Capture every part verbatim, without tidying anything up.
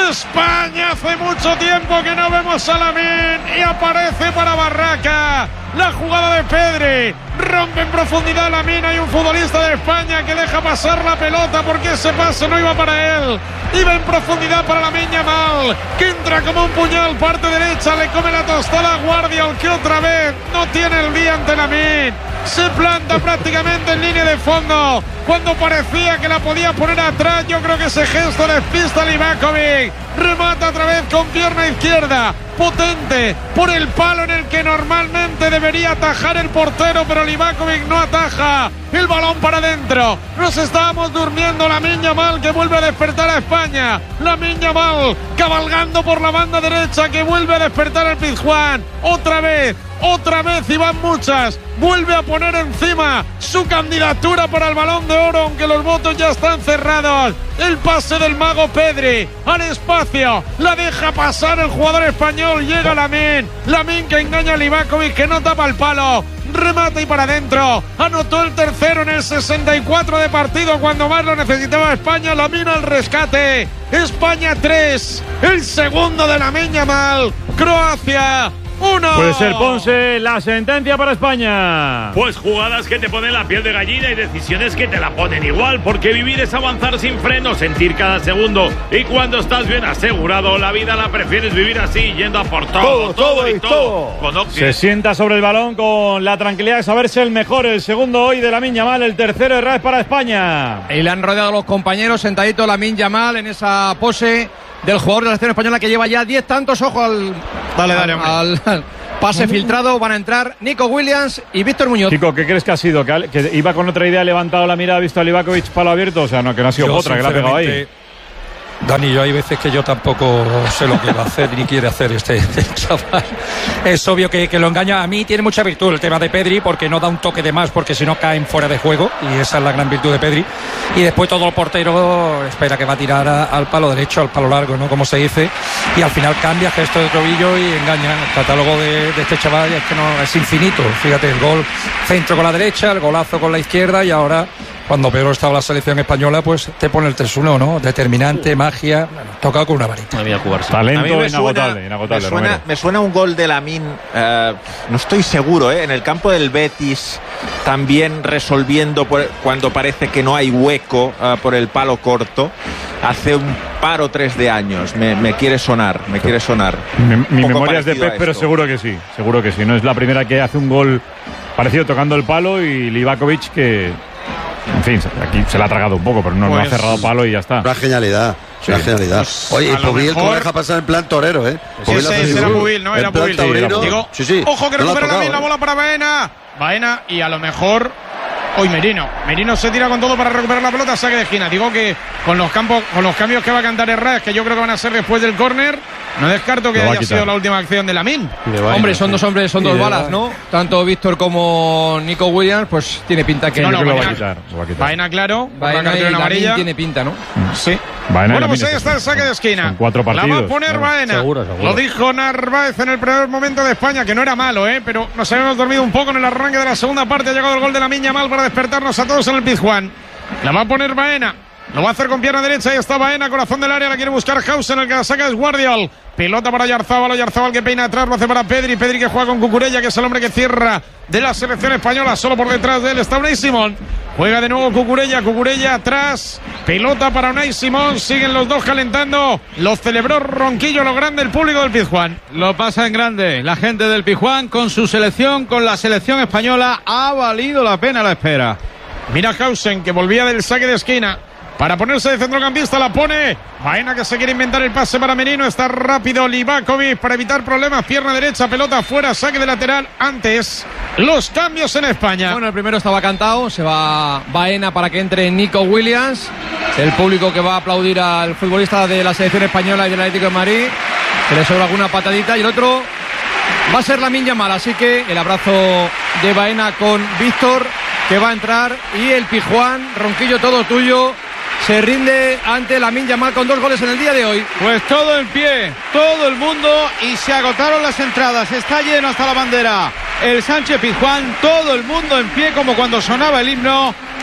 España, hace mucho tiempo que no vemos a Lamine y aparece para Barraca. La jugada de Pedri, rompe en profundidad Lamine. Hay un futbolista de España que deja pasar la pelota porque ese pase no iba para él. Iba en profundidad para Lamine Yamal, que entra como un puñal, parte derecha, le come la tostada a Guardiola, que otra vez no tiene el día ante Lamine. Se planta prácticamente en línea de fondo cuando parecía que la podía poner atrás. Yo creo que ese gesto despista a Livakovic. Remata otra vez con pierna izquierda, potente, por el palo en el que normalmente debería atajar el portero, pero Livakovic no ataja. El balón para adentro. Nos estábamos durmiendo. Lamine Yamal, que vuelve a despertar a España. Lamine Yamal cabalgando por la banda derecha, que vuelve a despertar al Pizjuán. Otra vez, otra vez, y van muchas. Vuelve a poner encima su candidatura para el Balón de Oro, aunque los votos ya están cerrados. El pase del mago Pedri al espacio, la deja pasar el jugador español. Llega Lamine, Lamine que engaña a Livakovic, que no tapa el palo. Remata y para adentro. Anotó el tercero en el sesenta y cuatro de partido, cuando más lo necesitaba España. Lamine al rescate. España tres, el segundo de Lamine Yamal. Croacia uno. Puede ser, Ponce, la sentencia para España. Pues jugadas que te ponen la piel de gallina y decisiones que te la ponen igual, porque vivir es avanzar sin freno, sentir cada segundo, y cuando estás bien asegurado, la vida la prefieres vivir así, yendo a por todo, todo, todo, todo y todo. todo. Se sienta sobre el balón con la tranquilidad de saberse el mejor, el segundo hoy de Lamine Yamal, el tercero de Raz para España. Y le han rodeado los compañeros, sentadito Lamine Yamal en esa pose del jugador de la selección española que lleva ya diez tantos. Ojo al, dale, dale, al, al pase filtrado. Van a entrar Nico Williams y Víctor Muñoz. Chico, ¿qué crees que ha sido? ¿Que, que iba con otra idea, levantado la mirada, ha visto a Livakovic palo abierto? O sea, no, que no ha sido yo, otra, que la ha pegado ahí. Dani, yo hay veces que yo tampoco sé lo que va a hacer ni quiere hacer este, este chaval. Es obvio que, que lo engaña. A mí tiene mucha virtud el tema de Pedri, porque no da un toque de más, porque si no caen fuera de juego, y esa es la gran virtud de Pedri. Y después todo el portero espera que va a tirar a, al palo derecho, al palo largo, ¿no? Como se dice, y al final cambia gesto de tobillo y engaña. El catálogo de, de este chaval es que no es infinito. Fíjate, el gol centro con la derecha, el golazo con la izquierda, y ahora, cuando peor estaba la selección española, pues te pone el tres uno, ¿no? Determinante, magia, bueno, tocado con una varita. Talento inagotable, suena, inagotable. Me suena, me suena un gol de Lamine, uh, no estoy seguro, ¿eh? En el campo del Betis, también resolviendo por, cuando parece que no hay hueco uh, por el palo corto. Hace un par o tres de años. Me, me quiere sonar, me quiere sonar. Mi, mi memoria es de Pep, pero seguro que sí, seguro que sí. No es la primera que hace un gol parecido tocando el palo, y Livakovic que... En fin, aquí se la ha tragado un poco, pero no, pues, no ha cerrado palo y ya está. Una genialidad, sí. Una genialidad. Oye, y Pubil mejor... deja pasar en plan torero, ¿eh? Sí, sí, sí, era Pubil, ¿no? Era Pubil. Digo, sí, sí. Ojo que no recupera tocado, también la bola para Baena. Baena y a lo mejor... Hoy Merino. Merino se tira con todo para recuperar la pelota, saque de esquina. Digo que con los campos, con los cambios que va a cantar Herrera, que yo creo que van a ser después del córner, no descarto que haya sido la última acción de Lamine. Hombre, son dos hombres, son dos balas, ¿no? Tanto Víctor como Nico Williams, pues tiene pinta que... No, no, lo Baena, va a quitar, lo va a quitar. Baena, claro. Baena y Lamine tiene pinta, ¿no? Sí. Baena bueno, pues ahí está el saque de esquina. Son cuatro partidos. La va a poner claro. Baena. Seguro, seguro. Lo dijo Narváez en el primer momento de España, que no era malo, ¿eh? Pero nos habíamos dormido un poco en el arranque de la segunda parte. Ha llegado el gol de Lamine Yamal para despertarnos a todos en el Pizjuán. La va a poner Baena. Lo va a hacer con pierna derecha. Ahí está Baena, corazón del área. La quiere buscar Hausen. El que la saca es Guardiola. Pelota para Yarzábal. Yarzábal que peina atrás. Lo hace para Pedri. Pedri que juega con Cucurella, que es el hombre que cierra de la selección española. Solo por detrás de él está Unai Simón. Juega de nuevo Cucurella. Cucurella atrás. Pelota para Unai Simón. Siguen los dos calentando. Lo celebró Ronquillo, lo grande el público del Pizjuán. Lo pasa en grande. La gente del Pizjuán con su selección, con la selección española. Ha valido la pena la espera. Mira Hausen, que volvía del saque de esquina para ponerse de centrocampista, la pone Baena, que se quiere inventar el pase para Merino. Está rápido Livakovic para evitar problemas. Pierna derecha, pelota afuera, saque de lateral. Antes, los cambios en España. Bueno, el primero estaba cantado. Se va Baena para que entre Nico Williams. El público que va a aplaudir al futbolista de la selección española y del Atlético de Madrid, que le sobra alguna patadita. Y el otro va a ser Lamine Yamal. Así que el abrazo de Baena con Víctor, que va a entrar. Y el Pizjuán, Ronquillo, todo tuyo. Se rinde ante Lamine Yamal con dos goles en el día de hoy. Pues todo en pie, todo el mundo, y se agotaron las entradas. Está lleno hasta la bandera el Sánchez Pizjuán, todo el mundo en pie como cuando sonaba el himno.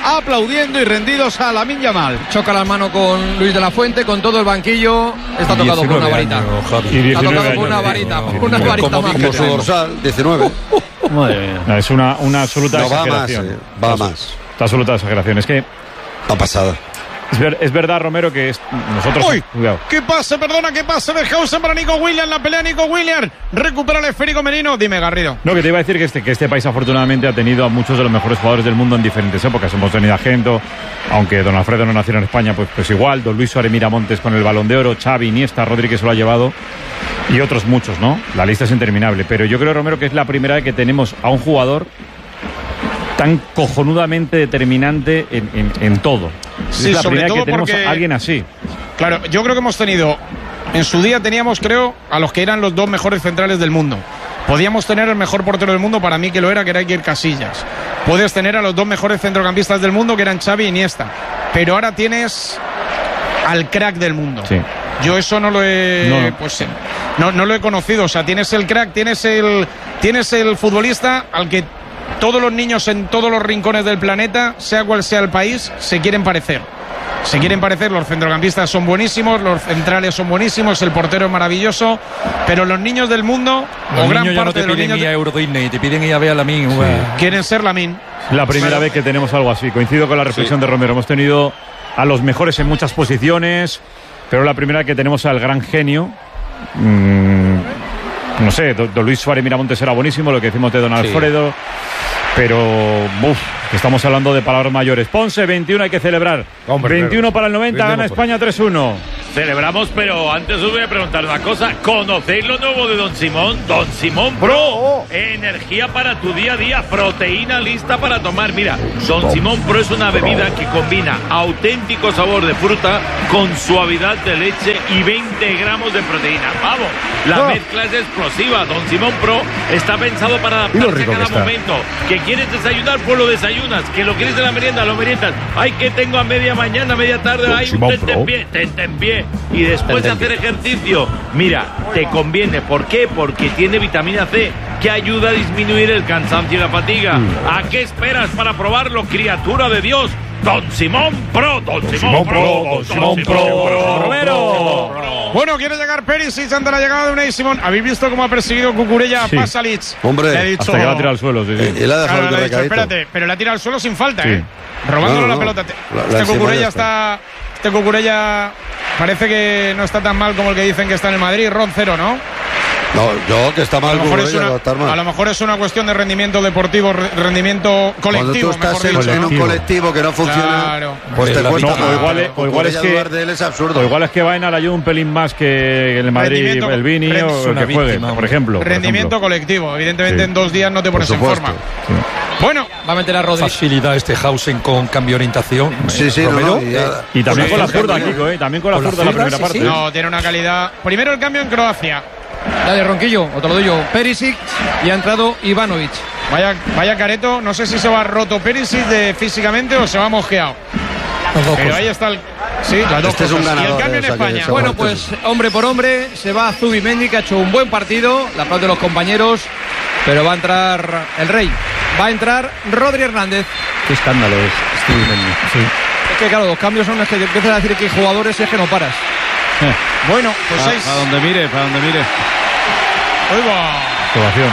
aplaudiendo y rendidos a Lamine Yamal. Choca la mano con Luis de la Fuente, con todo el banquillo. Está tocado por una varita. Años, Está tocado por una varita, por una varita como, más. como su dorsal, diecinueve. Madre mía. No, es una, una absoluta no, exageración. Va más, eh, va más. Una absoluta exageración. Es que... Ha pasado. Es, ver, es verdad, Romero, que es, nosotros... ¡Uy! Cuidado. ¿Qué pasa? Perdona, ¿qué pasa de Hausen para Nico Williams? La pelea Nico Williams. Recupera el esférico Merino. Dime, Garrido. No, que te iba a decir que este, que este país afortunadamente ha tenido a muchos de los mejores jugadores del mundo en diferentes épocas. Hemos tenido a Gento, aunque Don Alfredo no nació en España, pues, pues igual. Don Luis Suárez Miramontes con el Balón de Oro, Xavi, Iniesta, Rodri que se lo ha llevado y otros muchos, ¿no? La lista es interminable. Pero yo creo, Romero, que es la primera vez que tenemos a un jugador tan cojonudamente determinante en, en, en todo. Sí, es la sobre primera todo que tenemos porque... a alguien así. Claro, yo creo que hemos tenido... En su día teníamos, creo, a los que eran los dos mejores centrales del mundo. Podíamos tener el mejor portero del mundo, para mí que lo era, que era Iker Casillas. Puedes tener a los dos mejores centrocampistas del mundo, que eran Xavi y Iniesta. Pero ahora tienes al crack del mundo. Sí. Yo eso no lo he... No. Pues, no, no lo he conocido. O sea, tienes el crack, tienes el, tienes el futbolista al que todos los niños en todos los rincones del planeta, sea cual sea el país, se quieren parecer. Se quieren parecer, los centrocampistas son buenísimos, los centrales son buenísimos, el portero es maravilloso, pero los niños del mundo, los o gran niños ya parte no te de los piden niños ir a Euro Disney, te piden ir a ver a Lamine. Sí. quieren ser Lamine. La primera Pero... vez que tenemos algo así. Coincido con la reflexión sí. de Romero. Hemos tenido a los mejores en muchas posiciones, pero la primera vez que tenemos al gran genio. Mmm, no sé, don Luis Suárez Miramontes era buenísimo, lo que decimos de Don Alfredo. Sí. Pero, uff, que estamos hablando de palabras mayores. Ponce, veintiuno hay que celebrar. Hombre, veintiuno para el noventa, gana España tres uno. Celebramos, pero antes os voy a preguntar una cosa. ¿Conocéis lo nuevo de Don Simón? Don Simón Pro. Energía para tu día a día. Proteína lista para tomar. Mira, Don Simón Pro es una bebida que combina auténtico sabor de fruta con suavidad de leche y veinte gramos de proteína. Vamos, la mezcla es explosiva. Don Simón Pro está pensado para adaptarse a cada momento. Que quieres desayunar, pues lo desayunas. Que lo quieres de la merienda, lo meriendas. Ay, que tengo a media mañana, media tarde. Ay, un tentempié, tentempié. Y después de hacer ejercicio, mira, te conviene. ¿Por qué? Porque tiene vitamina C, que ayuda a disminuir el cansancio y la fatiga. ¿A qué esperas para probarlo, criatura de Dios? Don Simón Pro, Don Simón Pro, Don Simón Pro, Romero. Bueno, quiere llegar Perisic ante la llegada de Unai Simón. ¿Habéis visto cómo ha perseguido Cucurella sí. a Pasalic? Hombre, le ha dicho, hasta que la ha tirado al suelo. Sí, sí. Y, y la ha dejado claro, le ha dicho, espérate, pero la ha tirado al suelo sin falta, sí. ¿eh? Robándole no, no, la pelota. La, este la Cucurella está... Este Cucurella parece que no está tan mal como el que dicen que está en el Madrid. Ron cero, ¿no? No, yo que está mal, a, es una, no estar mal. a lo mejor es una cuestión de rendimiento deportivo, rendimiento colectivo. Cuando tú estás mejor en, dicho, en un colectivo que no funciona, claro. pues te cuesta. No, o igual, es, o igual es que de él es absurdo. O igual es que Baena le ayuda un pelín más que el Madrid, el Vini o el que juegue, víctima, por ejemplo. Rendimiento por ejemplo. colectivo. Evidentemente sí. en dos días no te pones en forma. Sí. Bueno, va a meter a Rodri. Facilidad este Hausen con cambio de orientación. Sí, sí, no, no, y, y también con la zurda, Kiko, ¿eh? También con la zurda la primera parte. No, tiene una calidad. Primero el cambio en Croacia. Dale, Ronquillo, o te lo doy yo. Perisic y ha entrado Ivanovic. Vaya, vaya careto, no sé si se va roto Perisic de, físicamente o se va mosqueado. Pero ahí está el. Sí, las dos este cosas. Es un ganador, y el cambio eh, en España. Bueno, pues hombre por hombre se va Zubimendi, que ha hecho un buen partido. La aplaude de los compañeros. Pero va a entrar el Rey. Va a entrar Rodri Hernández. Qué escándalo es Zubimendi. Sí. Es que claro, los cambios son los que empiezan a decir que hay jugadores es que no paras. Eh. Bueno, pues para, seis. Para donde mire, para donde mire. Oiga. Ovación.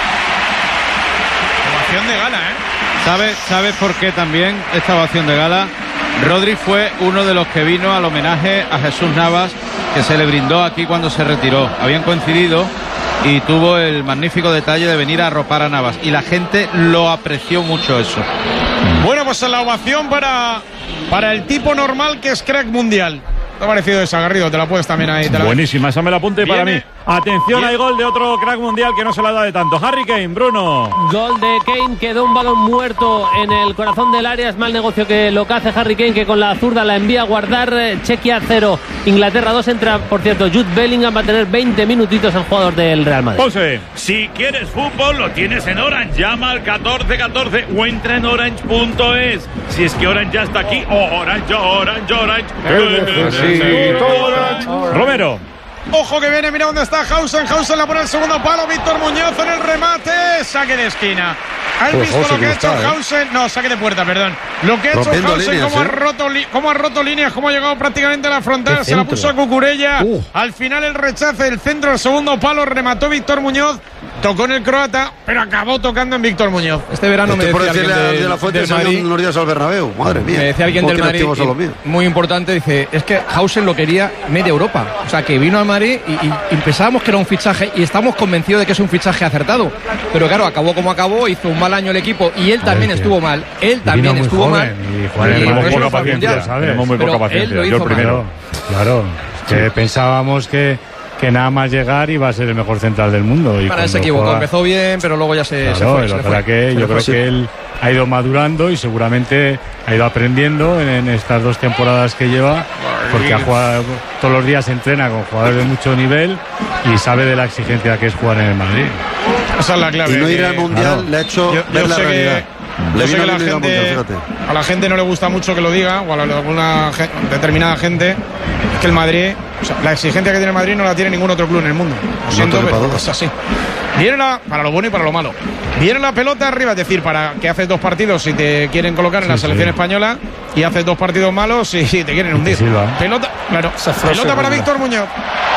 Ovación de gala, ¿eh? ¿Sabes, ¿Sabes por qué también esta ovación de gala? Rodri fue uno de los que vino al homenaje a Jesús Navas, que se le brindó aquí cuando se retiró. Habían coincidido y tuvo el magnífico detalle de venir a arropar a Navas. Y la gente lo apreció mucho eso. Bueno, pues la ovación para, para el tipo normal que es crack mundial. ¿Te ha parecido esa, Garrido? Te la puedes también ahí. Te la... Buenísima, esa me la apunte para mí. Atención, Bien. Hay gol de otro crack mundial que no se la da de tanto. Harry Kane, Bruno. Gol de Kane, quedó un balón muerto en el corazón del área. Es mal negocio que lo que hace Harry Kane, que con la zurda la envía a guardar. Chequia cero, Inglaterra dos. Entra, por cierto, Jude Bellingham. Va a tener veinte minutitos el jugador del Real Madrid. Ponce. Si quieres fútbol, lo tienes en Orange. Llama al catorce catorce o entra en orange punto es. Si es que Orange ya está aquí. Orange, Orange, Orange. Orange. Romero. Ojo que viene, mira dónde está Hausen. Hausen la pone el segundo palo. Víctor Muñoz en el remate. Saque de esquina. ¿Has Pues visto Hausen lo que ha hecho está, ¿eh? Hausen? No, saque de puerta, perdón. Lo que ha hecho Rompiendo Hausen, líneas, cómo, ¿eh? ha roto li- cómo ha roto líneas, cómo ha llegado prácticamente a la frontal, Qué se la centro. puso a Cucurella. Uh. Al final el rechace, el centro, el segundo palo, remató Víctor Muñoz, tocó en el croata, pero acabó tocando en Víctor Muñoz. Este verano me Estoy por decía decirle alguien a del- de la Fuente del que salió Madrid, unos días al Bernabéu. Madre mía. me decía alguien ¿Cómo del que Madrid, activos son los y- míos? muy importante, dice, es que Hausen lo quería media Europa. O sea, que vino al Madrid y, y- y pensábamos que era un fichaje y estamos convencidos de que es un fichaje acertado. Pero claro, acabó como acabó, hizo un mal año el equipo y él también que- estuvo mal. Él y también vino muy estuvo joven, mal. y Juan Y Hernández por Tenemos eso poca no fue al paciencia, Mundial. ¿sabes? Tenemos muy Pero poca él paciencia. lo Yo hizo el primero. mal. Claro, que pensábamos que, que nada más llegar iba a ser el mejor central del mundo. Y Para él se cuando equivocó, juega- empezó bien, pero luego ya se, se Claro, fue. y se lo le que pasa fue. que Se le yo fue, creo sí. que él ha ido madurando y seguramente ha ido aprendiendo en, en estas dos temporadas que lleva, porque ha jugado todos los días, entrena con jugadores de mucho nivel y sabe de la exigencia que es jugar en el Madrid. Esa es la clave. Y no que- ir al Mundial claro. le ha hecho Yo, ver yo la sé realidad. que, Le yo sé vino que la bien ir al gente, Mundial, fíjate. a la gente no le gusta mucho que lo diga, o a la- alguna gen- determinada gente, es que el Madrid, o sea, la exigencia que tiene el Madrid no la tiene ningún otro club en el mundo. Lo siento, te quepa pero duda. es así. Viene la, para lo bueno y para lo malo. Viene la pelota arriba, es decir, para que haces dos partidos si te quieren colocar en la Sí, selección sí. española y haces dos partidos malos si te quieren hundir. Silva. Pelota, claro, Esa frase pelota para buena. Víctor Muñoz.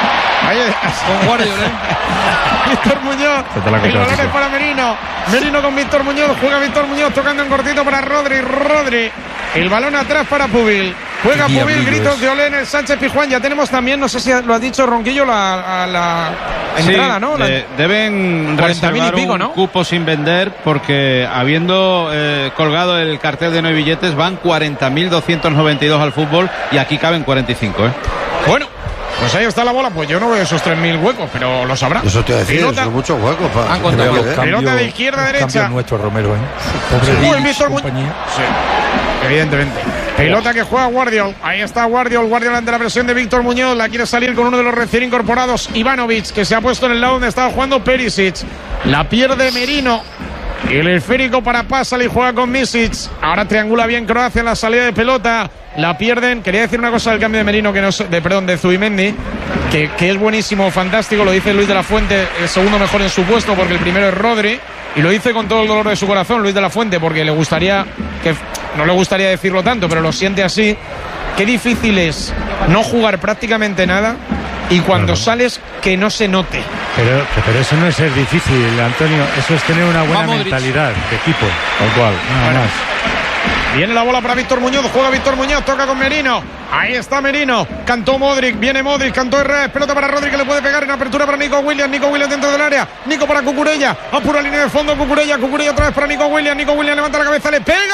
Ahí es. Con Guardiola, ¿eh? Víctor Muñoz. Se te la ha El contado, balón es Chico. para Merino. Merino con Víctor Muñoz. Juega Víctor Muñoz tocando en cortito para Rodri. Rodri. El balón atrás para Pubil. Juega Qué Pubil. diablillo Gritos es. de Olé en el Sánchez Pizjuán. Ya tenemos también, no sé si lo ha dicho Ronquillo, la, a la entrada, Sí, ¿no? La- eh, deben cuarenta mil y reservar pico, un ¿no? cupo sin vender porque habiendo eh, colgado el cartel de no hay billetes van cuarenta mil doscientos noventa y dos al fútbol y aquí caben cuarenta y cinco, ¿eh? Bueno, pues ahí está la bola. Pues yo no veo esos tres mil huecos, pero lo sabrá. Eso te iba a decir, Pelota- son muchos huecos. Pa. Han contado. Creo que- Pelota de izquierda a los derecha. cambios nuestros, Romero, ¿eh? Pobre Uy, Vidic, Víctor Mu- compañía. Sí, evidentemente. Pelota que juega Guardiol. Ahí está Guardiol. Guardiol ante la presión de Víctor Muñoz. La quiere salir con uno de los recién incorporados, Ivanovic, que se ha puesto en el lado donde estaba jugando Perisic. La pierde Merino. Y el esférico para Pasal y juega con Misic. Ahora triangula bien Croacia en la salida de pelota. La pierden. Quería decir una cosa del cambio de Merino, que no es- de perdón, de Zubimendi, que, que es buenísimo, fantástico. Lo dice Luis de la Fuente, el segundo mejor en su puesto, porque el primero es Rodri. Y lo dice con todo el dolor de su corazón, Luis de la Fuente, porque le gustaría que no le gustaría decirlo tanto, pero lo siente así. Qué difícil es no jugar prácticamente nada y cuando Claro. sales que no se note. Pero, pero eso no es ser difícil, Antonio. Eso es tener una buena Va Modric. mentalidad de equipo. Tal cual. Nada Bueno. más. Viene la bola para Víctor Muñoz, juega Víctor Muñoz, toca con Merino. Ahí está Merino, cantó Modric, viene Modric, cantó Herrera, pelota para Rodri que le puede pegar en apertura para Nico Williams, Nico Williams dentro del área, Nico para Cucurella, apura línea de fondo Cucurella, Cucurella otra vez para Nico Williams, Nico Williams levanta la cabeza, le pega,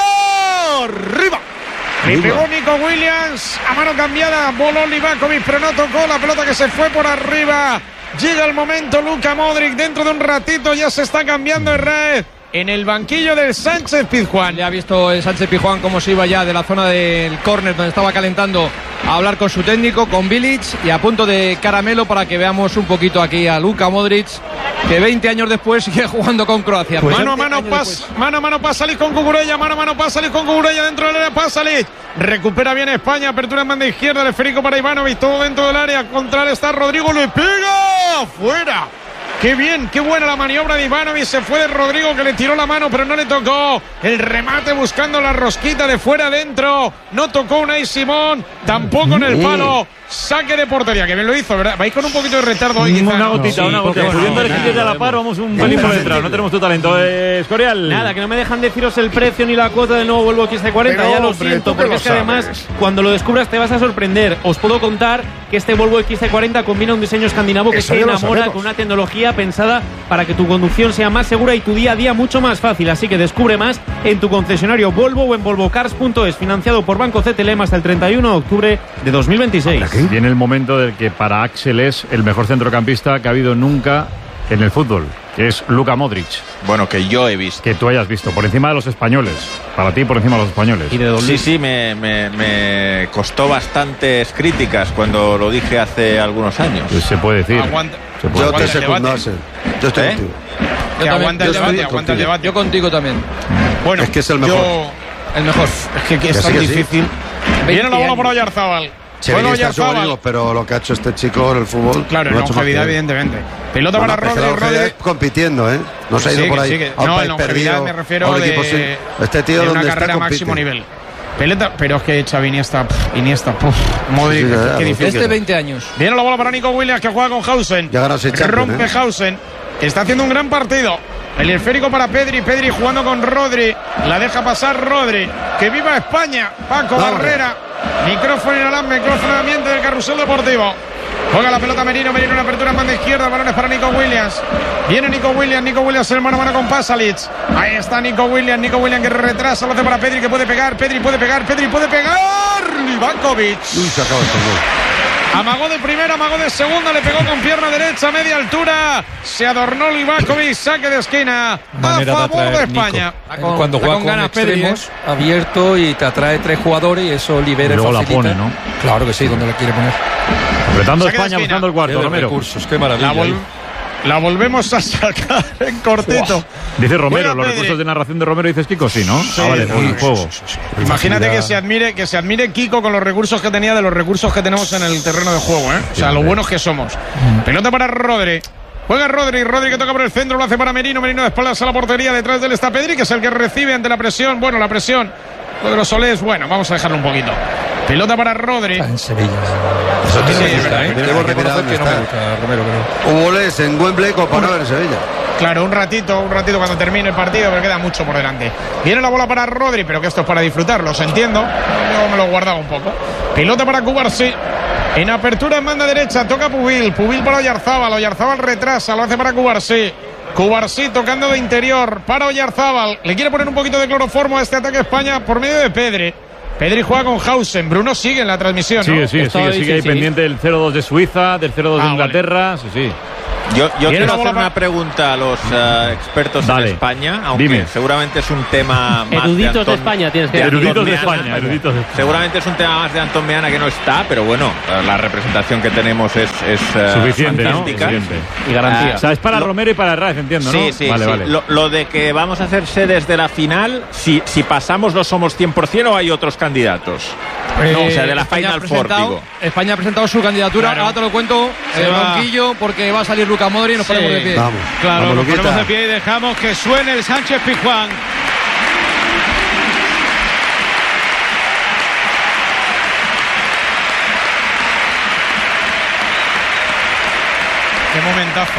arriba. Le pegó Nico Williams a mano cambiada, voló Livakovic, pero no tocó la pelota que se fue por arriba. Llega el momento, Luka Modric, dentro de un ratito ya se está cambiando Herrera en el banquillo del Sánchez Pizjuán. Ya ha visto el Sánchez Pizjuán cómo se iba ya de la zona del córner donde estaba calentando a hablar con su técnico, con Bilic, y a punto de caramelo para que veamos un poquito aquí a Luka Modric, que veinte años después sigue jugando con Croacia. Pues mano a veinte mano, años pas, después. mano a mano Pasalic con Cucurella, mano a mano Pasalic con Cucurella dentro del área, Pasalic recupera bien España, apertura en banda izquierda, el esférico para Ivanovic, todo dentro del área, contra él está Rodrigo, le pega, fuera. Qué bien, qué buena la maniobra de Ivanovic, se fue de Rodrigo que le tiró la mano pero no le tocó, el remate buscando la rosquita de fuera adentro, no tocó Unai Simón, tampoco en el palo, saque de portería, que bien lo hizo, ¿verdad? Vais con un poquito de retardo hoy quizá, Una ¿no? gotita, Sí, una porque gotita. bueno, Pudiendo nada, elegir a la par, vamos un pelín por detrás. No tenemos tu talento. Eh, Escorial. Nada, que no me dejan deciros el precio ni la cuota del nuevo Volvo X C cuarenta, Pero, ya lo hombre, siento, tú que porque lo es que además sabes. cuando lo descubras te vas a sorprender. Os puedo contar que este Volvo X C cuarenta combina un diseño escandinavo que Eso se ya lo enamora sabemos. con una tecnología pensada para que tu conducción sea más segura y tu día a día mucho más fácil. Así que descubre más en tu concesionario Volvo o en volvocars punto es, financiado por Banco C T L M hasta el treinta y uno de octubre de dos mil veintiséis. Viene el momento del que para Axel es el mejor centrocampista que ha habido nunca en el fútbol, que es Luka Modric, Bueno, que yo he visto. que tú hayas visto, por encima de los españoles. Para ti, por encima de los españoles. Y de Don Sí, Luis. sí, me, me, me costó bastantes críticas cuando lo dije hace algunos años. Pues se puede decir. Aguanta. Se puede Yo te Aguanta el secundo, debate. Axel. Yo estoy ¿Eh? contigo. Que Yo aguanta el también. Yo debate, estoy aguanta el contigo. debate. Yo contigo también. Bueno, Es que es el mejor. yo- El mejor. es que, que es Que tan sí, que sí. difícil. Viene la bola años. por Oyarzábal. Chevini está en su olivo, pero lo que ha hecho este chico en el fútbol. Claro, en longevidad, evidentemente. Pelota bueno, para Rodri. Rodri compitiendo, ¿eh? No se ha ido sí, por ahí. Sí, que, a un no, país en longevidad perdido, me refiero de, de este tío de donde una está carrera compite. máximo nivel. Pelota, pero es que Xavi Iniesta, pff, Iniesta, puf, Modric, sí, sí, qué difícil. Este veinte años. Viene la bola para Nico Williams, que juega con Hausen. Ya ganó seis Champions, Rompe ¿eh? Hausen. Está haciendo un gran partido. El esférico para Pedri. Pedri jugando con Rodri. La deja pasar Rodri. ¡Que viva España! Paco Vamos. Barrera. Micrófono en el micrófono ambiente del Carrusel Deportivo. Juega la pelota Merino. Merino en apertura en banda izquierda. Balones para Nico Williams. Viene Nico Williams. Nico Williams en mano a mano con Pasalic. Ahí está Nico Williams. Nico Williams que retrasa. Lo hace para Pedri, que puede pegar. Pedri puede pegar. Pedri puede pegar. Livakovic. Uy, se acaba esto, ¿no? Amagó de primera, amagó de segunda, le pegó con pierna derecha, media altura. Se adornó Livakovic, saque de esquina Manera a favor de, de, atraer, España. Nico. Cuando juega con, con extremos, Pedri, ¿eh? abierto y te atrae tres jugadores y eso libera y luego facilita. La pone, ¿no? Claro que sí, donde la quiere poner. Apretando España, buscando el cuarto, Romero. Recursos, qué maravilla. La, vol la volvemos a sacar en cortito. Wow. Dice Romero, Buena los Pedri. recursos de narración de Romero, dices Kiko, sí, ¿no? Sí, ah, vale, sí, por el sí, juego. sí, sí, sí. Imagínate que se admire, que se admire Kiko con los recursos que tenía de los recursos que tenemos en el terreno de juego, ¿eh? O sea, lo buenos que somos. Pelota para Rodri. Juega Rodri, Rodri que toca por el centro, lo hace para Merino, Merino de espaldas a la portería, detrás de él está Pedri, que es el que recibe ante la presión, bueno, la presión de los Solés, bueno, vamos a dejarlo un poquito. Pelota para Rodri. Está en Sevilla. Eso Sí, tiene sí, que es verdad, ser, ¿eh? tiene Debo que mirar reconocer dónde que no me está. gusta Romero, creo. Hubo goles en Wembley comparado en Sevilla. Claro, un ratito, un ratito cuando termine el partido, pero queda mucho por delante. Viene la bola para Rodri, pero que esto es para disfrutarlo, os entiendo. Yo me lo guardaba un poco. Pelota para Cubarsí. En apertura en banda derecha, toca Pubil. Pubil para Oyarzábal. Oyarzábal retrasa, lo hace para Cubarsí. Cubarsí tocando de interior para Oyarzábal. Le quiere poner un poquito de cloroformo a este ataque a España por medio de Pedri. Pedri juega con Hausen. Bruno sigue en la transmisión, ¿no? Sigue, sigue, sigue, Estoy, sigue sí, ahí sí. pendiente del cero dos de Suiza, del cero dos Ah, de Inglaterra, sí, sí. Yo, yo Viene quiero la bola hacer pa- una pregunta a los uh, expertos Dale. en España, aunque Dime. seguramente es un tema más Eruditos de, Antón- España tienes que decir. Eruditos de Meana. España, eruditos de España. Seguramente es un tema más de Antón Meana que no está, pero bueno, la representación que tenemos es, es uh, Suficiente, ¿no? fantástica. Suficiente. Y garantía. O sea, es para Lo- Romero y para Herrera, entiendo, ¿no? Sí, sí, vale, sí. vale. Lo, lo de que vamos a hacer sedes de la final, si, si pasamos lo somos cien por ciento o hay otros candidatos. No, o sea, de la España Final ha Four, presentado- digo. España ha presentado su candidatura. Claro. Ahora te lo cuento Se el va. banquillo porque va a salir Luka Modric y nos Sí. ponemos de pie. Vamos. Claro, vamos, nos Luquita. ponemos de pie y dejamos que suene el Sánchez Pizjuán. Qué momentazo.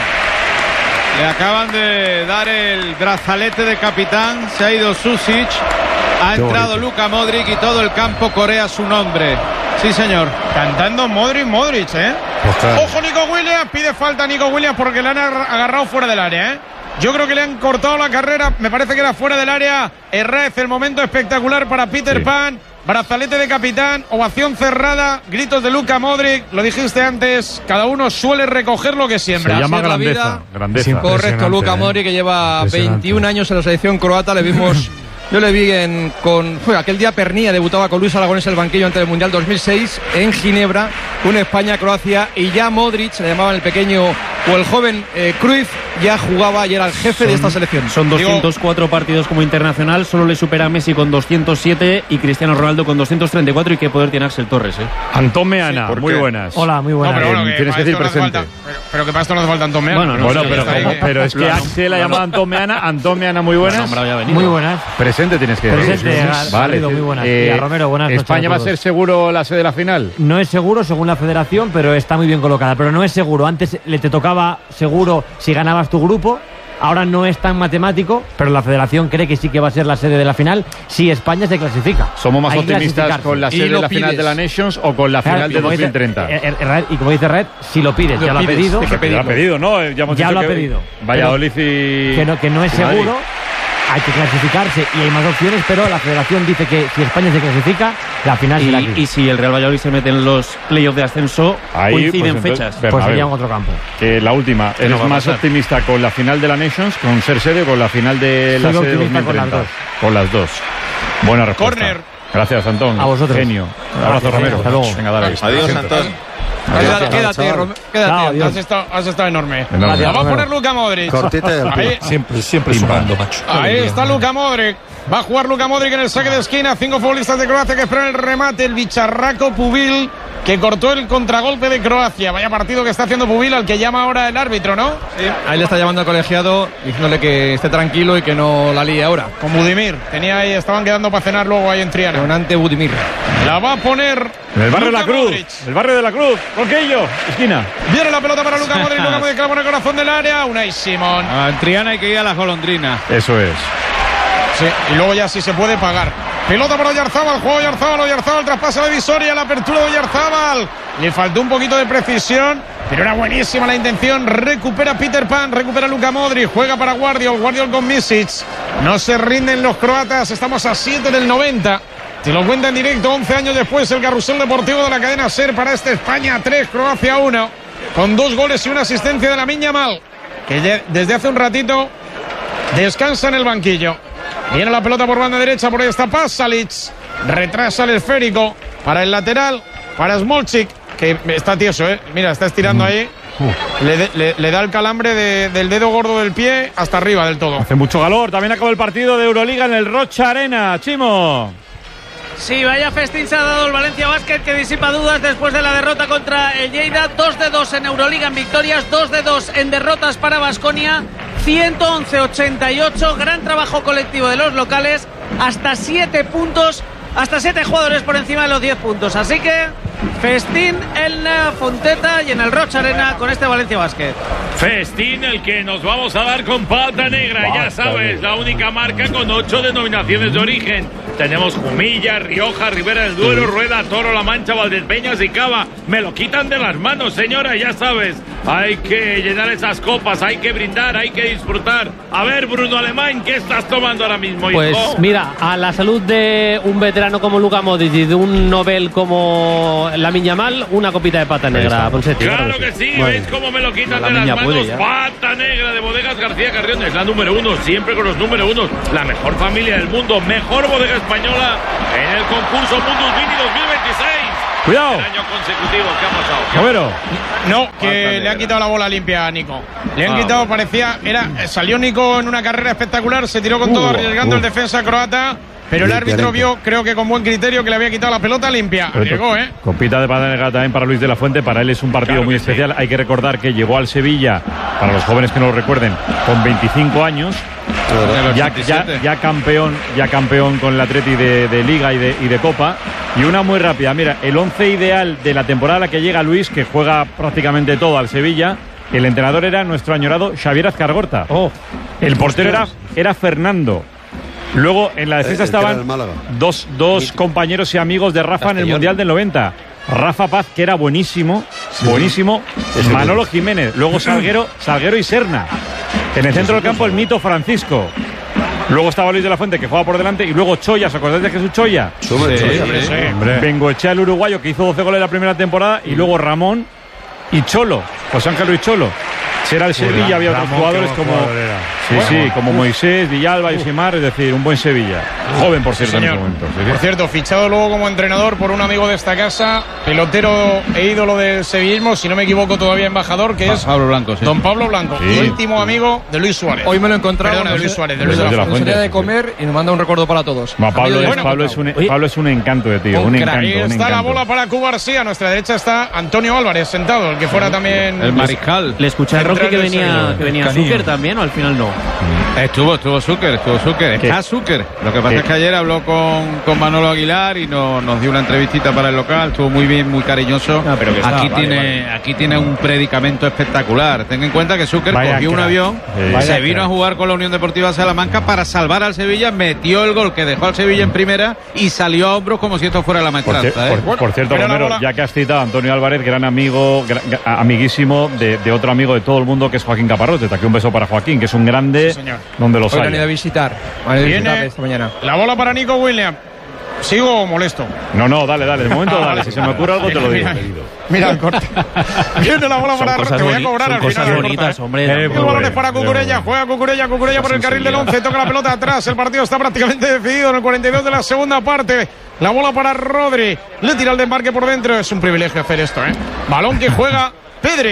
Le acaban de dar el brazalete de capitán, se ha ido Susic, ha Qué entrado bonito. Luka Modric y todo el campo corea su nombre. Sí, señor. Cantando Modric, Modric, ¿eh? Pues claro. Ojo, Nico Williams. Pide falta a Nico Williams porque le han agar- agarrado fuera del área, ¿eh? Yo creo que le han cortado la carrera. Me parece que era fuera del área. Herrez, el momento espectacular para Peter Sí. Pan. Brazalete de capitán, ovación cerrada, gritos de Luka Modric. Lo dijiste antes, cada uno suele recoger lo que Se siembra. llama Así es la grandeza, vida. grandeza. Sí, Correcto, Impresionante, Luka ¿eh? Modric, que lleva Impresionante. veintiún años en la selección croata. Le vimos, yo le vi en, con, fue aquel día Pernilla debutaba con Luis Aragonés en el banquillo antes del Mundial dos mil seis en Ginebra, una España-Croacia, y ya Modric, se le llamaban el pequeño o el joven eh, Cruyff, ya jugaba y era el jefe de esta selección. Son doscientos cuatro partidos como internacional, solo le supera a Messi con doscientos siete y Cristiano Ronaldo con doscientos treinta y cuatro. Y qué poder tiene Axel Torres, ¿eh? Antón Meana, ¿por muy qué? buenas. Hola, muy No, buena. pero bueno, Eh, que tienes para que esto decir no hace presente. falta- pero, pero que para esto no hace falta Antón Meana. Bueno, no, Bueno, sí, pero, está ahí, como- que- pero es que Claro. Axel ha llamado a Antón Meana, Antón Meana, muy buenas. Nombrado ya venido. Muy buenas. Presente tienes que decir. Presente, Gar- Vale. Garrido, muy buenas. Eh, Y a Romero, buenas noches ¿España a va a todos. ser seguro la sede de la final? No es seguro según la federación, pero está muy bien colocada. Pero no es seguro. Antes le te tocaba seguro si ganabas tu grupo. Ahora no es tan matemático, pero la federación cree que sí que va a ser la sede de la final si España se clasifica. ¿Somos más Hay que optimistas clasificarse. con la Y sede de lo la final pides. de la Nations o con la Claro, final y de como dos mil dice- treinta? eh, eh, Red- y como dice Red, si lo pides, Lo ya lo ha pides, pedido. hay que Pero lo ha pedido, ¿no? Eh, Ya, hemos Ya dicho lo ha que pedido. Valladolid y... Que no, que no es y Madrid. seguro, hay que clasificarse y hay más opciones, pero la federación dice que si España se clasifica, la final será aquí. Y, y si el Real Valladolid se mete en los playoffs de ascenso, Ahí, coinciden pues, entonces, fechas. Bernabéu. Pues sería en otro campo. Que la última, Que ¿eres no va a más pasar. optimista con la final de la Nations, con ser sede o con la final de la Soy sede de optimista con las dos mil treinta? dos. Con las dos. Buena respuesta. Córner. Gracias, Antón. A vosotros. Genio. Un abrazo, Gracias, Romero. hasta luego. Venga, dale. Adiós, Siempre. Antón. Quédate, quédate, chaval. Rom- quédate. Chao, adiós. has, estado, has estado enorme. Enorme. Gracias, La va a Romero. poner Luka Modric. Cortita y al pie. Ahí, Siempre, siempre sumando, macho. ahí está Luka Modric. Va a jugar Luka Modric en el saque de esquina. Cinco futbolistas de Croacia que esperan el remate. El bicharraco Pubil que cortó el contragolpe de Croacia. Vaya partido que está haciendo Pubil, al que llama ahora el árbitro, ¿no? Sí, ahí le está llamando al colegiado diciéndole que esté tranquilo y que no la líe ahora. Con Budimir, tenía ahí, estaban quedando para cenar luego ahí en Triana. Con ante Budimir. La va a poner en el barrio de la Cruz. Modric. El barrio de la Cruz. Roquillo, esquina. Viene la pelota para Luka Modric. Luka Modric clava en el corazón del área. Unai Simón. Ah, en Triana hay que ir a las golondrinas. Eso es. Sí, y luego ya sí se puede pagar. Pelota para Oyarzábal, juego Oyarzábal, Oyarzábal traspasa la divisoria, la apertura de Oyarzábal. Le faltó un poquito de precisión, pero era buenísima la intención. Recupera Peter Pan, recupera Luka Modric, juega para Guardiol, Guardiol con Misic. No se rinden los croatas, estamos a siete del noventa. Te lo cuenta en directo, once años después, el carrusel deportivo de la cadena SER para este España tres, Croacia uno. Con dos goles y una asistencia de Lamine Yamal, que ya desde hace un ratito descansa en el banquillo. Viene la pelota por banda derecha, por ahí está Pasalic. Retrasa el esférico para el lateral, para Smolcic, que está tieso, ¿eh? Mira, está estirando ahí. Le, le, le da el calambre de, del dedo gordo del pie hasta arriba del todo. Hace mucho calor. También acabó el partido de Euroliga en el Rocha Arena. Chimo. Sí, vaya festín se ha dado el Valencia Basket, que disipa dudas después de la derrota contra el Lleida. dos de dos en Euroliga en victorias, dos de dos en derrotas para Baskonia. ciento once a ochenta y ocho, gran trabajo colectivo de los locales, hasta siete puntos, hasta siete jugadores por encima de los diez puntos. Así que festín en la Fonteta y en el Rocha Arena con este Valencia Basket. Festín el que nos vamos a dar con Pata Negra, ya sabes, la única marca con ocho denominaciones de origen. Tenemos Jumilla, Rioja, Ribera del Duero, Rueda, Toro, La Mancha, Valdepeñas y Cava. Me lo quitan de las manos, señora, ya sabes. Hay que llenar esas copas, hay que brindar, hay que disfrutar. A ver, Bruno Alemán, ¿qué estás tomando ahora mismo, hijo? Pues mira, a la salud de un veterano como Luka Modric y de un Nobel como Lamine Yamal, una copita de Pata Negra, Ponsetti. Claro que sí, ¿veis cómo me lo quitan de las manos? Pata Negra de Bodegas García Carrión, es la número uno, siempre con los número unos. La mejor familia del mundo, mejor bodega española en el concurso Mundus Vini dos mil veintiséis. Cuidado. El año consecutivo, ¿qué ha pasado? ¿Qué Romero. No, que le han quitado la bola limpia a Nico. Le han Ah, quitado, parecía, era, salió Nico en una carrera espectacular, se tiró con Uh, todo arriesgando uh. el defensa croata, pero el Limpia, árbitro limpia. vio, creo que con buen criterio, que le había quitado la pelota limpia. Arriesgó, ¿eh? Copita de Pata Negra también para Luis de la Fuente. Para él es un partido Claro muy que especial. sí. Hay que recordar que llegó al Sevilla, para los jóvenes que no lo recuerden, con veinticinco años. Ya, ya, ya campeón, ya campeón con el Atleti de, de Liga y de, y de Copa. Y una muy rápida, mira, el once ideal de la temporada a la que llega Luis, que juega prácticamente todo al Sevilla. El entrenador era nuestro añorado Xavier Azcargorta. Oh, El portero era, era Fernando. Luego en la defensa El que era del estaban Málaga. dos, dos compañeros y amigos de Rafa en el Castellón. Mundial del noventa. Rafa Paz, que era buenísimo, buenísimo. Ese Manolo bueno. Jiménez, luego Salguero, Salguero y Serna. En el centro del campo el mito Francisco. Luego estaba Luis de la Fuente, que jugaba por delante, y luego Choya. ¿Os acordáis de Jesús Choya? Sube, Sí, sube. sí. Bengoechea, el uruguayo, que hizo doce goles la primera temporada, y luego Ramón y Cholo, José Ángel Luis Cholo. Si era el Sevilla, había otros Ramón, jugadores qué como, buen jugador era. sí, sí, como Moisés, Villalba y Simar, es decir, un buen Sevilla. Joven, por cierto, en ese Señor. momento. Sí, sí. Por cierto, fichado luego como entrenador por un amigo de esta casa, pelotero e ídolo del sevillismo, si no me equivoco todavía embajador, que es Pablo Blanco, sí. don Pablo Blanco, Sí. íntimo amigo de Luis Suárez. hoy me lo he encontrado. Perdona, de nos- Luis Suárez, de Luis Luis de de la la Fuente. Fuente. nos salía de comer y nos manda un recuerdo para todos. Ma, Pablo, Amigo de es, bueno, Pablo, es un, Oye. Pablo es un encanto de tío, Un un crack. encanto. Ahí un está la encanto. bola para Cuba García. A nuestra derecha está Antonio Álvarez sentado, el que fuera también El mariscal. Le escuché a Rocky Central que del venía, Sevilla. que venía Canillo. Zucker también, o al final no. Estuvo, estuvo Zucker, estuvo Zucker. ¿Qué? Está Zucker. Lo que pasa ¿Qué? es que ayer habló con, con Manolo Aguilar y no- nos dio una entrevistita para el local. Estuvo muy bien, muy cariñoso. Ah, pero que está, aquí, vale, tiene, aquí tiene un predicamento espectacular. Ten en cuenta que Zucker Vaya cogió un crack. avión, Sí. se Vaya vino crack. a jugar con la Unión Deportiva Salamanca para salvar al Sevilla, metió el gol que dejó al Sevilla en primera y salió a hombros como si esto fuera la Por, cier- maestranza. ¿eh? por- por cierto, Pero la Romero, bola- ya que has citado a Antonio Álvarez, gran amigo, gra- gra- amiguísimo de, de otro amigo de todo el mundo, que es Joaquín Caparrós. Desde aquí un beso para Joaquín, que es un grande Sí, señor. donde los Hoy le han ido a hay. visitar. Han ido a Viene visitarle esta mañana. la bola para Nico Williams. ¿Sigo o molesto? No, no, dale, dale. De momento, dale. Si se me ocurre algo, te lo digo. Mira el corte. Viene la bola Son para cosas, Te voy a boni- cobrar son al cosas final. bonitas, corta, hombre. Eh, El tampoco. balón es para Cucurella, Muy juega Cucurella, Cucurella por el carril del once, toca la pelota atrás, el partido está prácticamente decidido en el cuarenta y dos de la segunda parte. La bola para Rodri, le tira el desmarque por dentro, es un privilegio hacer esto, ¿eh? Balón que juega Pedri.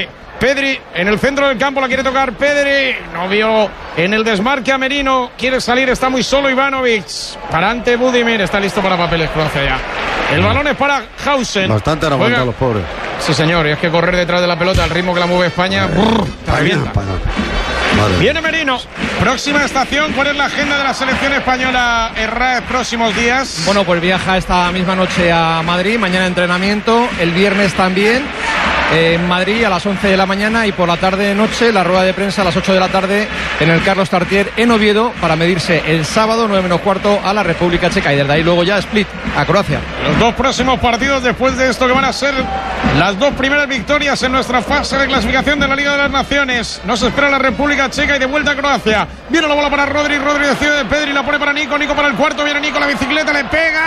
Pedri en el centro del campo, la quiere tocar Pedri, no vio en el desmarque a Merino, quiere salir, está muy solo Ivanovic, para ante Budimir, está listo para papeles Croacia ya. El balón es para Hausen. Bastante han aguantado los pobres. Sí, señor, y es que correr detrás de la pelota al ritmo que la mueve España, eh, brrr, te revienta. Viene Merino. Próxima estación, ¿cuál es la agenda de la selección española, Herrera, próximos días? Bueno, pues viaja esta misma noche a Madrid, mañana entrenamiento, el viernes también en Madrid a las once de la mañana y por la tarde noche la rueda de prensa a las ocho de la tarde en el Carlos Tartier en Oviedo para medirse el sábado nueve menos cuarto a la República Checa y desde ahí luego ya Split a Croacia. Los dos próximos partidos después de esto que van a ser las dos primeras victorias en nuestra fase de clasificación de la Liga de las Naciones. Nos espera la República Checa y de vuelta a Croacia. Viene la bola para Rodri, Rodri decide de Pedri, la pone para Nico, Nico para el cuarto, viene Nico, la bicicleta le pega.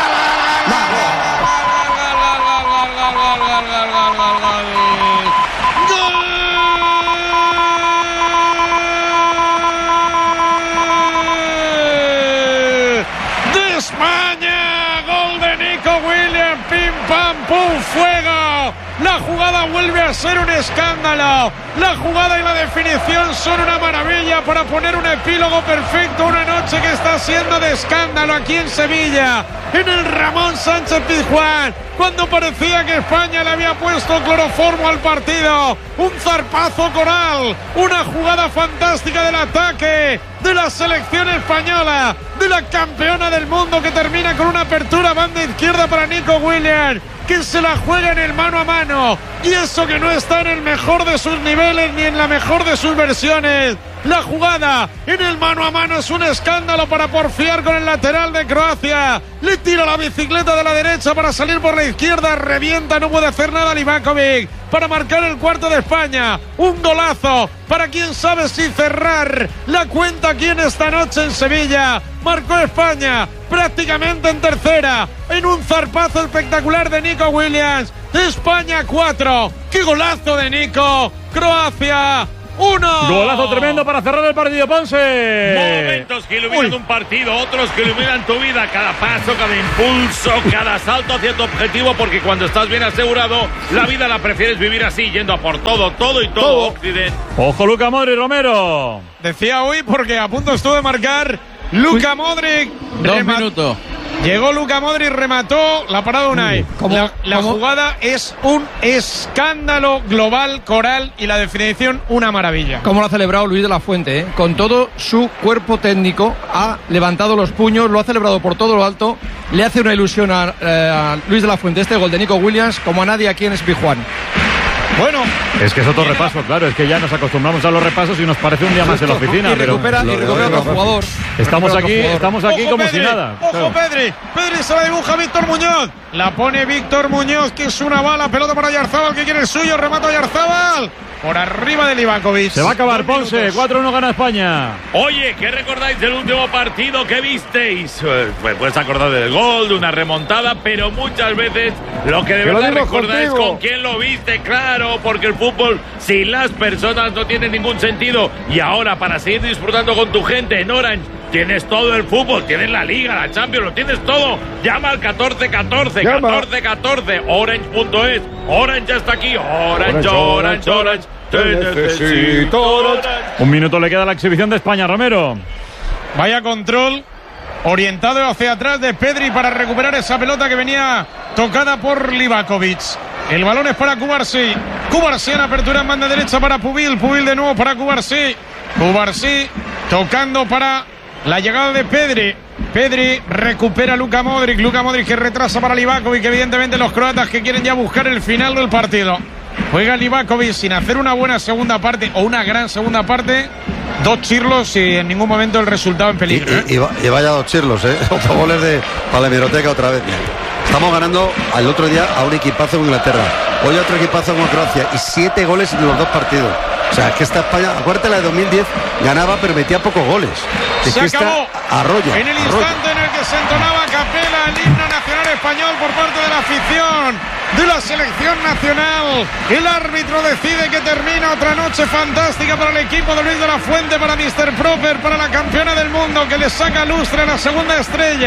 De España, gol de Nico Williams, pim pam pum, fuego. La jugada vuelve a ser un escándalo. La jugada y la definición son una maravilla para poner un epílogo perfecto a una noche que está siendo de escándalo aquí en Sevilla, en el Ramón Sánchez Pizjuán, cuando parecía que España le había puesto cloroformo al partido. Un zarpazo coral, una jugada fantástica del ataque de la selección española, de la campeona del mundo, que termina con una apertura banda izquierda para Nico Williams, que se la juega en el mano a mano, y eso que no está en el mejor de sus niveles ni en la mejor de sus versiones. La jugada en el mano a mano es un escándalo para porfiar con el lateral de Croacia. Le tira la bicicleta de la derecha para salir por la izquierda, revienta, no puede hacer nada Livakovic para marcar el cuarto de España. Un golazo para quien sabe si cerrar la cuenta aquí en esta noche en Sevilla. Marcó España prácticamente en tercera, en un zarpazo espectacular de Nico Williams. España cuatro. ¡Qué golazo de Nico! Croacia uno. Golazo tremendo para cerrar el partido, Ponce. Momentos que iluminan Uy. un partido, otros que iluminan tu vida. Cada paso, cada impulso, cada salto hacia tu objetivo, porque cuando estás bien asegurado, la vida la prefieres vivir así, yendo a por todo, todo y todo, todo. Occidente. Ojo, Luka Modric, Romero. Decía hoy porque a punto estuvo de marcar Luka Modric. Dos minutos. Llegó Luka Modric, remató la parada Unai. La, la jugada es un escándalo global, coral, y la definición una maravilla. Como lo ha celebrado Luis de la Fuente, ¿eh? Con todo su cuerpo técnico, ha levantado los puños, lo ha celebrado por todo lo alto. Le hace una ilusión a, eh, a Luis de la Fuente este gol de Nico Williams como a nadie aquí en Espijuán. Bueno, es que es otro repaso, claro, es que ya nos acostumbramos a los repasos y nos parece un día más en la oficina. Y recupera, pero y recupera otro jugador. Estamos aquí, estamos aquí ojo como Pedri, si nada. Ojo claro. Pedri, Pedri se la dibuja Víctor Muñoz. La pone Víctor Muñoz, que es una bala, pelota para Yarzábal, que quiere el suyo, remata Yarzábal. Por arriba de Livakovic. Se va a acabar Ponce, cuatro uno gana España. Oye, ¿qué recordáis del último partido que visteis? Pues puedes acordar del gol, de una remontada, pero muchas veces lo que de que verdad recordáis es con quién lo viste, claro, porque el fútbol sin las personas no tiene ningún sentido. Y ahora, para seguir disfrutando con tu gente en Orange, tienes todo el fútbol, tienes la Liga, la Champions, lo tienes todo. Llama al catorce catorce, catorce catorce, orange punto es. Orange ya está aquí. Orange, Orange, Orange, Orange. Te necesito, Orange. Un minuto le queda a la exhibición de España, Romero. Vaya control orientado hacia atrás de Pedri para recuperar esa pelota que venía tocada por Livakovic. El balón es para Cubarsí. Cubarsí en apertura en banda derecha para Pubil. Pubil de nuevo para Cubarsí. Cubarsí tocando para la llegada de Pedri. Pedri recupera a Luka Modric. Luka Modric que retrasa para Livakovic. Evidentemente los croatas que quieren ya buscar el final del partido. Juega Livakovic sin hacer una buena segunda parte o una gran segunda parte. Dos chirlos y en ningún momento el resultado en peligro. Y, y, y, y vaya dos chirlos, ¿eh? Otro goles de para la hemeroteca otra vez. Estamos ganando al otro día a un equipazo en Inglaterra. Hoy a otro equipazo en Croacia. Y siete goles en los dos partidos. O sea, es que esta España, acuérdate, la de dos mil diez ganaba pero metía pocos goles. Es Se que acabó. Arroyo. En el arroyo. instante en el que se entonaba a capela el himno nacional español por parte de la afición de la selección nacional, el árbitro decide que termina otra noche fantástica para el equipo de Luis de la Fuente, para míster Proper, para la campeona del mundo, que le saca lustre a la segunda estrella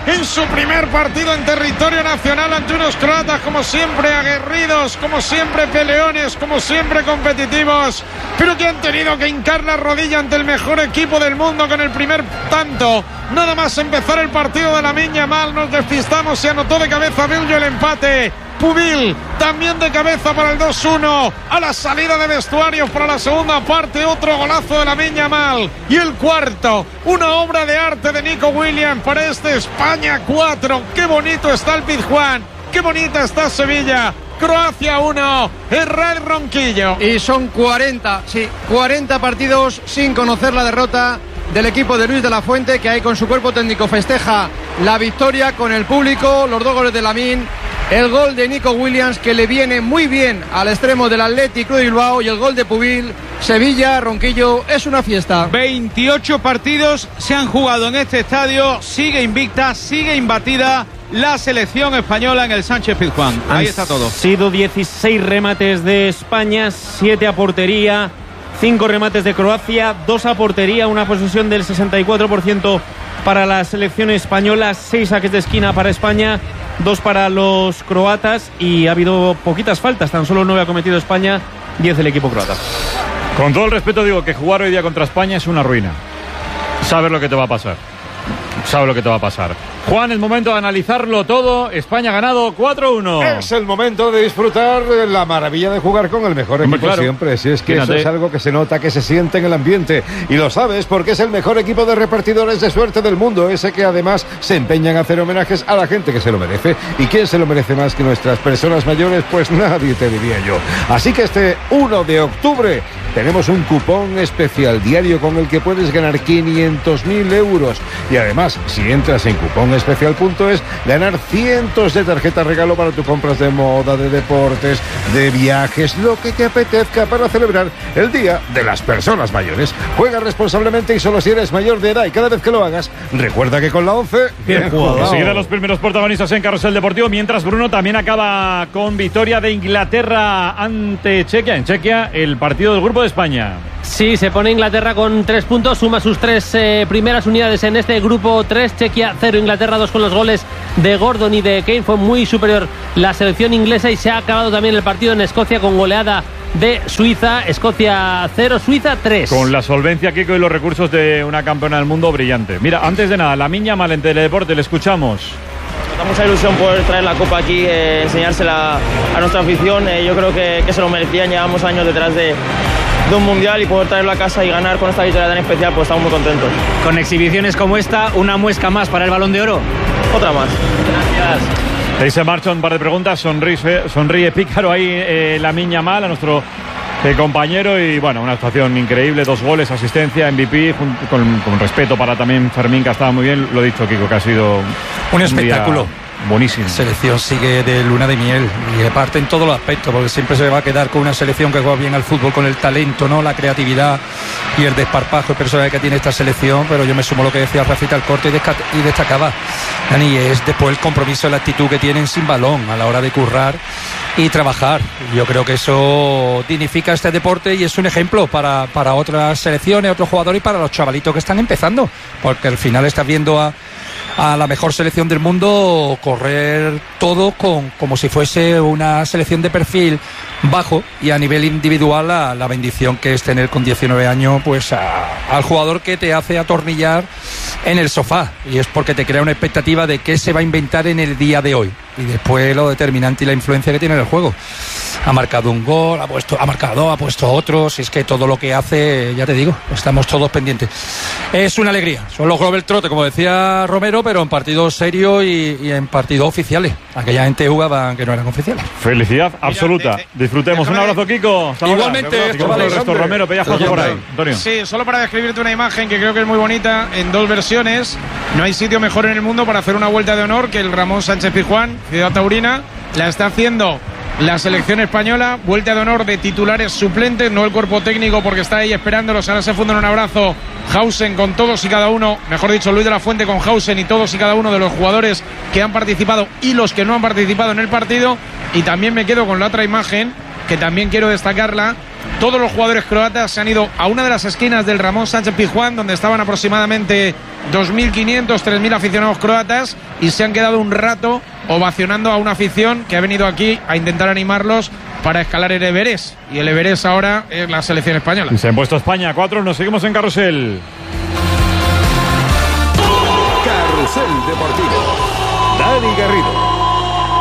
en su primer partido en territorio nacional ante unos croatas como siempre aguerridos, como siempre peleones, como siempre competitivos, pero que han tenido que hincar la rodilla ante el mejor equipo del mundo con el primer tanto. Nada más empezar el partido de Lamine Yamal, nos despistamos, se anotó de cabeza Bello el empate. Pubil también de cabeza para el dos uno. A la salida de vestuarios para la segunda parte, otro golazo de Lamine Yamal. Y el cuarto, una obra de arte de Nico Williams para este España cuatro. Qué bonito está el Pizjuán, qué bonita está Sevilla. Croacia uno, Herrera Ronquillo. Y son cuarenta, sí, cuarenta partidos sin conocer la derrota del equipo de Luis de la Fuente, que ahí con su cuerpo técnico festeja la victoria con el público, los dos goles de Lamine, el gol de Nico Williams, que le viene muy bien al extremo del Athletic Club de Bilbao, y el gol de Pubil. Sevilla, Ronquillo, es una fiesta. veintiocho partidos se han jugado en este estadio, sigue invicta, sigue imbatida la selección española en el Sánchez Pizjuán. Ahí está todo. Han sido dieciséis remates de España, siete a portería, cinco remates de Croacia, dos a portería, una posesión del sesenta y cuatro por ciento para la selección española, seis saques de esquina para España, dos para los croatas, y ha habido poquitas faltas, tan solo nueve ha cometido España, diez del equipo croata. Con todo el respeto digo que jugar hoy día contra España es una ruina. Sabes lo que te va a pasar. Sabes lo que te va a pasar. Juan, es momento de analizarlo todo. España ha ganado cuatro uno. Es el momento de disfrutar de la maravilla de jugar con el mejor equipo. Claro. Siempre. Si es que Fíjate. Eso es algo que se nota, que se siente en el ambiente. Y lo sabes porque es el mejor equipo de repartidores de suerte del mundo. Ese que además se empeña en hacer homenajes a la gente que se lo merece. ¿Y quién se lo merece más que nuestras personas mayores? Pues nadie, te diría yo. Así que este uno de octubre tenemos un cupón especial diario con el que puedes ganar quinientos mil euros. Y además, si entras en cupón especial punto es, ganar cientos de tarjetas regalo para tus compras de moda, de deportes, de viajes, lo que te apetezca para celebrar el Día de las Personas Mayores. Juega responsablemente y solo si eres mayor de edad, y cada vez que lo hagas, recuerda que con la once, bien jugado. Enseguida los primeros protagonistas en Carrusel Deportivo, mientras Bruno también acaba con victoria de Inglaterra ante Chequia. En Chequia, el partido del grupo de España. Sí, se pone Inglaterra con tres puntos, suma sus tres eh, primeras unidades en este grupo tres, Chequia cero, Inglaterra dos, con los goles de Gordon y de Kane. Fue muy superior la selección inglesa, y se ha acabado también el partido en Escocia con goleada de Suiza. Escocia cero, Suiza tres. Con la solvencia, Kiko, y los recursos de una campeona del mundo brillante. Mira, antes de nada, Lamine Yamal en Teledeporte, le escuchamos. Da mucha ilusión poder traer la copa aquí, eh, enseñársela a nuestra afición. Eh, yo creo que, que se lo merecían, llevamos años detrás de de un mundial, y poder traerlo a casa y ganar con esta victoria tan especial, pues estamos muy contentos. Con exhibiciones como esta, una muesca más para el Balón de Oro. Otra más. Gracias. Ahí se marcha un par de preguntas, sonríe, sonríe pícaro ahí eh, Lamine Yamal, a nuestro eh, compañero, y bueno, una actuación increíble, dos goles, asistencia, M V P, con, con respeto para también Fermín, que ha estado muy bien. Lo dicho, Kiko, que ha sido un espectáculo. Buenísimo. La selección sigue de luna de miel, y aparte en todos los aspectos, porque siempre se va a quedar con una selección que juega bien al fútbol, con el talento, ¿no? La creatividad y el desparpajo personal que tiene esta selección. Pero yo me sumo a lo que decía Rafita al corte, y destacaba, Dani, es después el compromiso, la actitud que tienen sin balón a la hora de currar y trabajar. Yo creo que eso dignifica este deporte y es un ejemplo para, para otras selecciones, otros jugadores, y para los chavalitos que están empezando, porque al final estás viendo a a la mejor selección del mundo correr todo con, como si fuese una selección de perfil bajo, y a nivel individual la, la bendición que es tener con diecinueve años pues a, al jugador que te hace atornillar en el sofá, y es porque te crea una expectativa de qué se va a inventar en el día de hoy, y después lo determinante y la influencia que tiene en el juego. Ha marcado un gol, ha puesto, ha marcado, ha puesto otros, y es que todo lo que hace, ya te digo, estamos todos pendientes. Es una alegría, son los Global Trotte, como decía Romero, pero en partidos serios y, y en partidos oficiales. Aquella gente jugaba que no eran oficiales. Felicidad absoluta. Mira, de, Disfrutemos. De, un abrazo, Kiko. Hasta igualmente. Ahora. Esto vale, el resto, Romero, pedazo por ahí. Antonio. Sí, solo para describirte una imagen que creo que es muy bonita en dos versiones. No hay sitio mejor en el mundo para hacer una vuelta de honor que el Ramón Sánchez Pizjuán, Ciudad Taurina. La está haciendo la selección española, vuelta de honor de titulares suplentes, no el cuerpo técnico, porque está ahí esperándolos. Ahora se fundan un abrazo Hausen con todos y cada uno, mejor dicho, Luis de la Fuente con Hausen y todos y cada uno de los jugadores que han participado y los que no han participado en el partido. Y también me quedo con la otra imagen, que también quiero destacarla, todos los jugadores croatas se han ido a una de las esquinas del Ramón Sánchez Pizjuán, donde estaban aproximadamente dos mil quinientos, tres mil aficionados croatas, y se han quedado un rato ovacionando a una afición que ha venido aquí a intentar animarlos para escalar el Everest. Y el Everest ahora es la selección española. Se han puesto España cuatro, nos seguimos en Carrusel. Carrusel Deportivo. Dani Garrido.